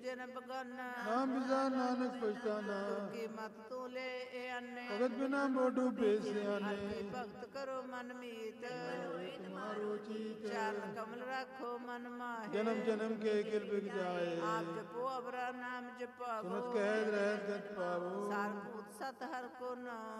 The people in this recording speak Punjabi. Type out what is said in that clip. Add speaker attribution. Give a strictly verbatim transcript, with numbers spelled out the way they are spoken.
Speaker 1: ਜਨ ਬਗਾਨਾ
Speaker 2: ਨਾਮ ਬਿਜ਼ਾ ਨਾਨਕ ਪਛਤਾਨਾ
Speaker 1: ਕੀ ਮਤ ਤੂੰ ਲੈ ਇਹ ਅੰਨੇ
Speaker 2: ਭਗਤ ਬਿਨਾ ਮੋਢੂ ਬੇਸਿਆਨੇ
Speaker 1: ਹਰਿ ਭਗਤ ਕਰੋ ਮਨ ਮੀਤ
Speaker 2: ਤੁਮਾਰੋ ਚੀਤ
Speaker 1: ਚਰਨ ਕਮਲ ਰੱਖੋ ਮਨ ਮਾਹੇ
Speaker 2: ਜਨਮ ਜਨਮ ਕੇ ਕਿਲ ਬਿਗ ਜਾਏ
Speaker 1: ਆਪ ਜਪੋ ਅਬਰਾ ਨਾਮ ਜਪਾਵੋ
Speaker 2: ਸੁਨਤ ਕਹਿ ਰਹਿਤ ਗਤ ਪਾਵੋ
Speaker 1: ਸਾਰ ਭੂਤ ਸਤ ਹਰ ਕੋ ਨਾਮ